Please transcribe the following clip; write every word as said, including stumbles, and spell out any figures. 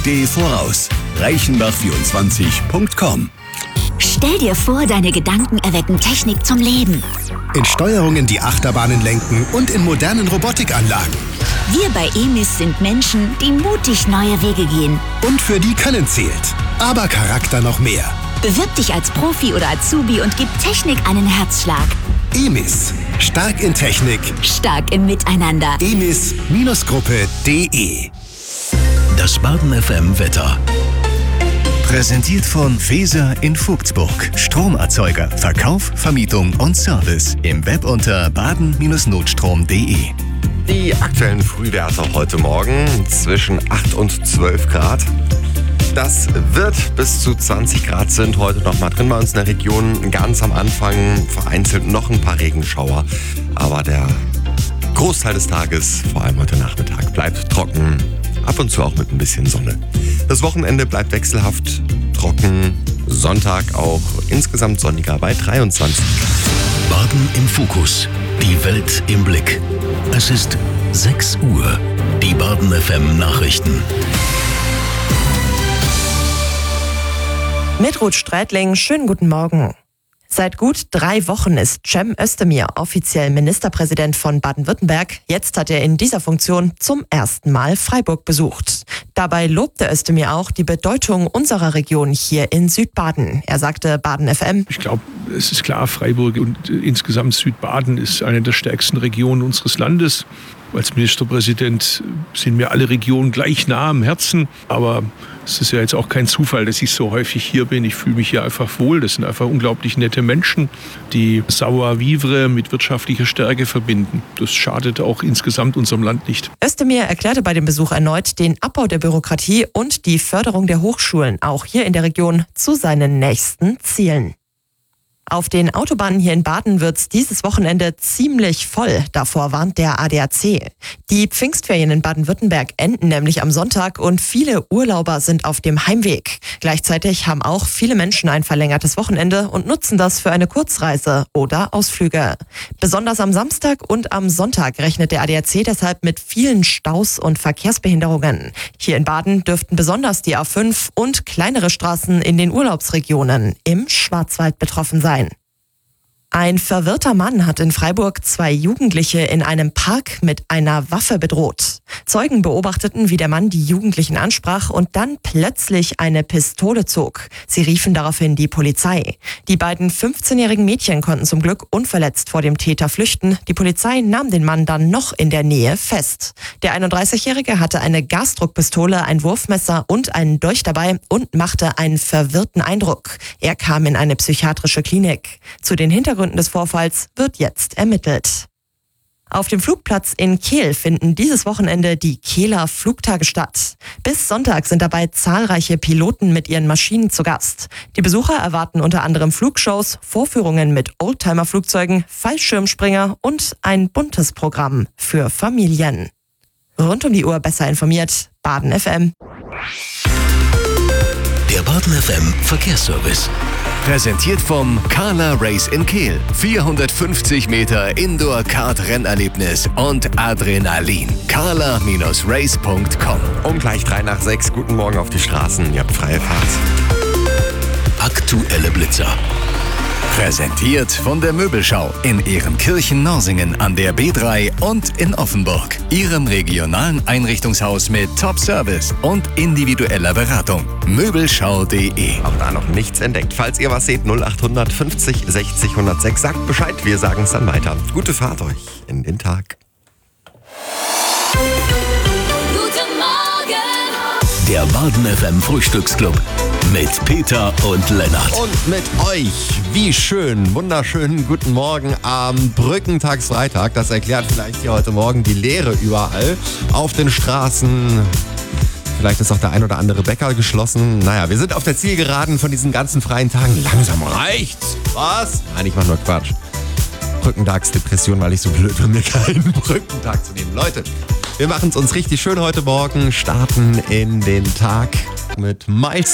D voraus. reichenbach vierundzwanzig punkt com. Stell dir vor, deine Gedanken erwecken Technik zum Leben. In Steuerungen, die Achterbahnen lenken und in modernen Robotikanlagen. Wir bei E M I S sind Menschen, die mutig neue Wege gehen. Und für die Können zählt. Aber Charakter noch mehr. Bewirb dich als Profi oder Azubi und gib Technik einen Herzschlag. E M I S. Stark in Technik. Stark im Miteinander. E M I S Gruppe punkt de. Das Baden F M Wetter. Präsentiert von Feser in Vogtsburg. Stromerzeuger, Verkauf, Vermietung und Service. Im Web unter baden Notstrom punkt de. Die aktuellen Frühwerte heute Morgen zwischen acht und zwölf Grad. Das wird bis zu zwanzig Grad sind heute noch mal drin bei uns in der Region. Ganz am Anfang vereinzelt noch ein paar Regenschauer. Aber der Großteil des Tages, vor allem heute Nachmittag, bleibt trocken. Ab und zu auch mit ein bisschen Sonne. Das Wochenende bleibt wechselhaft trocken. Sonntag auch insgesamt sonniger bei dreiundzwanzig. Baden im Fokus. Die Welt im Blick. Es ist sechs Uhr. Die Baden F M Nachrichten. Mit Ruth Streitling, schönen guten Morgen. Seit gut drei Wochen ist Cem Özdemir offiziell Ministerpräsident von Baden-Württemberg. Jetzt hat er in dieser Funktion zum ersten Mal Freiburg besucht. Dabei lobte Özdemir auch die Bedeutung unserer Region hier in Südbaden. Er sagte Baden F M: Ich glaube, es ist klar, Freiburg und insgesamt Südbaden ist eine der stärksten Regionen unseres Landes. Als Ministerpräsident sind mir alle Regionen gleich nah am Herzen. Aber es ist ja jetzt auch kein Zufall, dass ich so häufig hier bin. Ich fühle mich hier einfach wohl. Das sind einfach unglaublich nette Menschen, die Savoir-vivre mit wirtschaftlicher Stärke verbinden. Das schadet auch insgesamt unserem Land nicht. Özdemir erklärte bei dem Besuch erneut den Abbau der Bürokratie und die Förderung der Hochschulen, auch hier in der Region, zu seinen nächsten Zielen. Auf den Autobahnen hier in Baden wird's dieses Wochenende ziemlich voll. Davor warnt der A D A C. Die Pfingstferien in Baden-Württemberg enden nämlich am Sonntag und viele Urlauber sind auf dem Heimweg. Gleichzeitig haben auch viele Menschen ein verlängertes Wochenende und nutzen das für eine Kurzreise oder Ausflüge. Besonders am Samstag und am Sonntag rechnet der A D A C deshalb mit vielen Staus und Verkehrsbehinderungen. Hier in Baden dürften besonders die A fünf und kleinere Straßen in den Urlaubsregionen im Schwarzwald betroffen sein. Ein verwirrter Mann hat in Freiburg zwei Jugendliche in einem Park mit einer Waffe bedroht. Zeugen beobachteten, wie der Mann die Jugendlichen ansprach und dann plötzlich eine Pistole zog. Sie riefen daraufhin die Polizei. Die beiden fünfzehnjährigen Mädchen konnten zum Glück unverletzt vor dem Täter flüchten. Die Polizei nahm den Mann dann noch in der Nähe fest. Der einunddreißigjährige hatte eine Gasdruckpistole, ein Wurfmesser und einen Dolch dabei und machte einen verwirrten Eindruck. Er kam in eine psychiatrische Klinik. Zu den Hintergründen des Vorfalls wird jetzt ermittelt. Auf dem Flugplatz in Kehl finden dieses Wochenende die Kehler Flugtage statt. Bis Sonntag sind dabei zahlreiche Piloten mit ihren Maschinen zu Gast. Die Besucher erwarten unter anderem Flugshows, Vorführungen mit Oldtimer-Flugzeugen, Fallschirmspringer und ein buntes Programm für Familien. Rund um die Uhr besser informiert, Baden F M. Der Baden F M Verkehrsservice. Präsentiert vom Carla Race in Kehl. vierhundertfünfzig Meter Indoor-Kart-Rennerlebnis und Adrenalin. carla Race punkt com. Um gleich drei nach sechs. Guten Morgen auf die Straßen. Ihr habt freie Fahrt. Aktuelle Blitzer. Präsentiert von der Möbelschau in Ehrenkirchen-Norsingen an der B drei und in Offenburg. Ihrem regionalen Einrichtungshaus mit Top-Service und individueller Beratung. Möbelschau punkt de. Auch da noch nichts entdeckt. Falls ihr was seht, null achthundert fünfzig sechzig hundertsechs. Sagt Bescheid, wir sagen es dann weiter. Gute Fahrt euch in den Tag. Guten Morgen! Der Baden F M Frühstücksclub mit Peter und Lennart. Und mit euch, wie schön, wunderschönen guten Morgen am Brückentagsfreitag. Das erklärt vielleicht hier heute Morgen die Leere überall auf den Straßen. Vielleicht ist auch der ein oder andere Bäcker geschlossen. Naja, wir sind auf der Zielgeraden von diesen ganzen freien Tagen. Langsam reicht's. Was? Nein, ich mach nur Quatsch. Brückentagsdepression, weil ich so blöd bin, mir keinen Brückentag zu nehmen. Leute, wir machen es uns richtig schön heute Morgen, starten in den Tag mit Mais.